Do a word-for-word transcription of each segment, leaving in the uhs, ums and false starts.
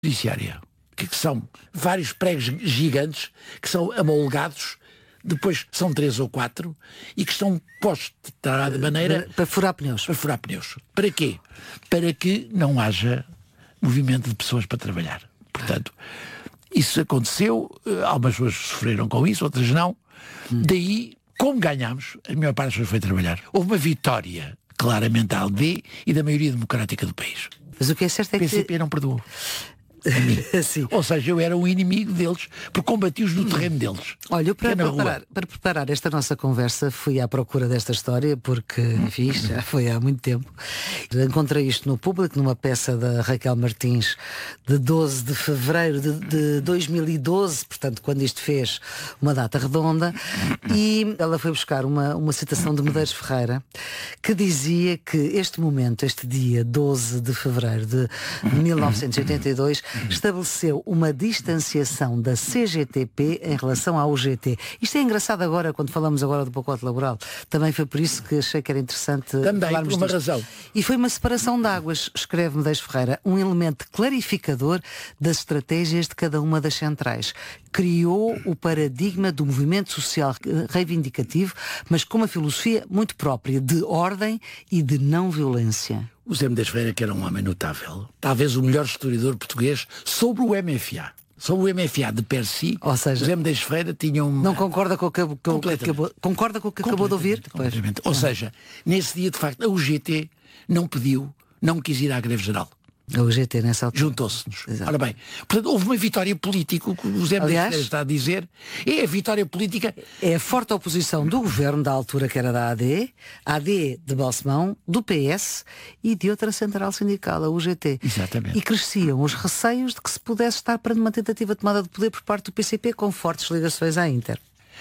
judiciária, que são vários pregos gigantes que são amolgados, depois são três ou quatro e que estão postos de determinada maneira para furar pneus. Para furar pneus. Para quê? Para que não haja movimento de pessoas para trabalhar. Portanto, isso aconteceu, algumas pessoas sofreram com isso, outras não. Hum. Daí, como ganhámos, a maior parte das pessoas foi trabalhar. Houve uma vitória claramente da A L D e da maioria democrática do país. Mas o que é certo é que... O P C P não perdoou. Ou seja, eu era um inimigo deles porque combati-os no terreno deles. Olha, eu para, preparar, para preparar esta nossa conversa fui à procura desta história porque, enfim, já foi há muito tempo. Encontrei isto no Público, numa peça da Raquel Martins de doze de fevereiro de, de dois mil e doze, portanto quando isto fez uma data redonda, e ela foi buscar uma, uma citação de Medeiros Ferreira que dizia que este momento, este dia doze de fevereiro de mil novecentos e oitenta e dois estabeleceu uma distanciação da C G T P em relação à U G T. Isto é engraçado agora, quando falamos agora do pacote laboral. Também foi por isso que achei que era interessante Também, falarmos por uma disto. razão. E foi uma separação de águas, escreve Medeiros Ferreira, um elemento clarificador das estratégias de cada uma das centrais. Criou o paradigma do movimento social reivindicativo, mas com uma filosofia muito própria de ordem e de não violência. O Zé Medeiros Ferreira, que era um homem notável, talvez o melhor historiador português sobre o M F A. Sobre o M F A de per si, ou seja, o Zé Medeiros Ferreira tinha um... Não concorda com o que, com o que acabou, concorda com o que acabou de ouvir? Completamente. Ou seja, nesse dia, de facto, a U G T não pediu, não quis ir à greve geral. A U G T nessa altura. Juntou-se-nos. Ora bem, portanto, houve uma vitória política, o que o Zé Medeiros Ferreira está a dizer, é a vitória política. É a forte oposição do governo da altura, que era da A D, A D de Balsemão, do P S e de outra central sindical, a U G T. Exatamente. E cresciam os receios de que se pudesse estar para uma tentativa de tomada de poder por parte do P C P com fortes ligações à Inter.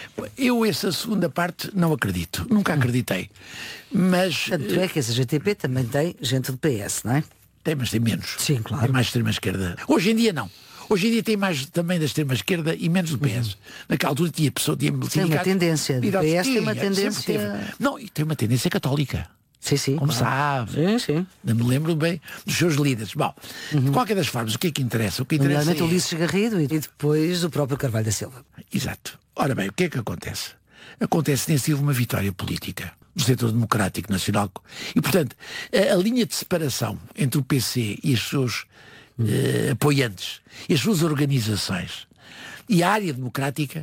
Eu essa segunda parte não acredito, nunca acreditei. Mas... Tanto é que a C G T P também tem gente do P S, não é? Tem, mas tem menos. Sim, claro. Tem mais extrema-esquerda. Hoje em dia não. Hoje em dia tem mais também da extrema-esquerda e menos do P S. Uhum. Naquela altura tinha pessoa, tinha tem uma tendência. O P S tem uma tendência... Não, e tem uma tendência católica. Sim, sim. Como claro. sabe. Sim, sim. Não me lembro bem dos seus líderes. Bom, uhum. de qualquer das formas, o que é que interessa? O que interessa Normalmente é... o Ulisses Garrido e depois o próprio Carvalho da Silva. Exato. Ora bem, o que é que acontece? Acontece que tem sido uma vitória política do setor democrático nacional. E, portanto, a, a linha de separação entre o P C e os seus hum. uh, apoiantes, e as suas organizações, e a área democrática,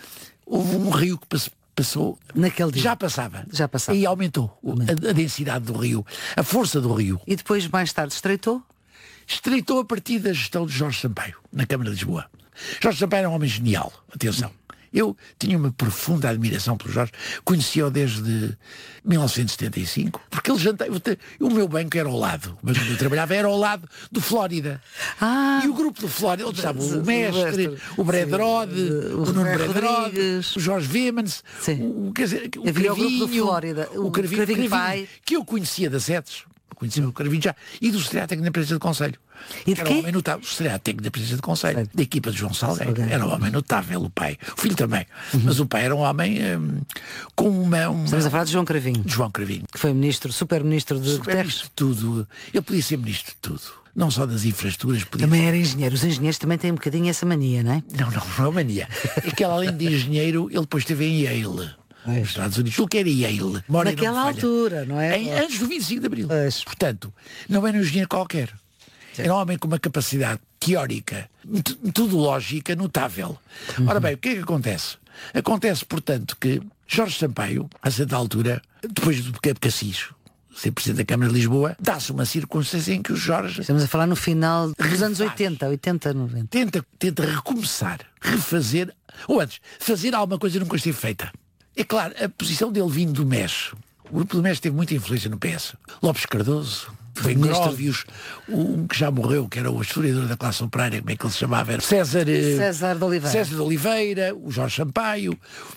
houve um rio que passou, passou naquele dia. Já passava. Já passava. E aumentou a, a densidade do rio, a força do rio. E depois, mais tarde, estreitou? Estreitou a partir da gestão de Jorge Sampaio, na Câmara de Lisboa. Jorge Sampaio era um homem genial, atenção. Eu tinha uma profunda admiração pelo Jorge, conhecia-o desde mil novecentos e setenta e cinco, porque ele jantava, o meu banco era ao lado, mas onde eu trabalhava era ao lado do Flórida. Ah, e o grupo do Flórida, onde estava o mestre, o Brederode, o Nuno Brederode, o Jorge Vemans, o, quer dizer, o Havia Cravinho, o grupo do Flórida, o, o Cravinho, Cravinho Pai, que eu conhecia das setes, conhecia o Cravinho já, e do Secretário Técnico da Presidência do Conselho. E de era um homem notável, o Secretário Técnico da Presidência do Conselho, Sim. da equipa de João Salgueiro. Salgueiro. Era um homem notável, o pai. O filho também. Uhum. Mas o pai era um homem um, com uma, uma... Estamos a falar de João Cravinho. De João Cravinho. Que foi ministro, super-ministro de super ministro de tudo. Ele podia ser ministro de tudo. Não só das infraestruturas. Podia também ser... era engenheiro. Os engenheiros também têm um bocadinho essa mania, não é? Não, não, não é mania. É que além de engenheiro, ele depois esteve em Yale. É. Nos Estados Unidos, o que era Yale. Memória naquela não altura, não é? Em, antes do vinte e cinco de Abril. É. Portanto, não era um engenheiro qualquer. Sim. Era um homem com uma capacidade teórica, metodológica notável. Uhum. Ora bem, o que é que acontece? Acontece, portanto, que Jorge Sampaio, a certa altura, depois do Cassis, ser Presidente da Câmara de Lisboa, dá-se uma circunstância em que o Jorge... Estamos a falar no final dos refaz, anos oitenta, oitenta, noventa. Tenta, tenta recomeçar, refazer, ou antes, fazer alguma coisa que nunca esteve feita. É claro, a posição dele vindo do M E S, o grupo do M E S teve muita influência no P S. Lopes Cardoso, foi Gróvios, um que já morreu, que era o historiador da classe operária, como é que ele se chamava? Era César, César de Oliveira. César de Oliveira, o Jorge Sampaio,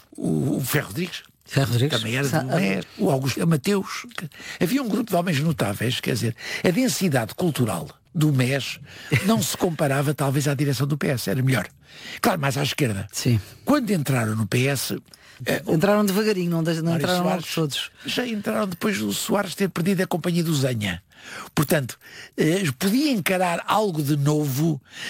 o, o Ferro Rodrigues. Ferro Rodrigues. Também era do M E S, o Augusto Mateus. Havia um grupo de homens notáveis, quer dizer, a densidade cultural do M E S não se comparava talvez à direção do P S, era melhor. Claro, mais à esquerda. Sim. Quando entraram no P S... Eh, entraram devagarinho, não, não entraram logo Soares, todos. Já entraram depois do Soares ter perdido a companhia do Zenha. Portanto, eh, podia encarar algo de novo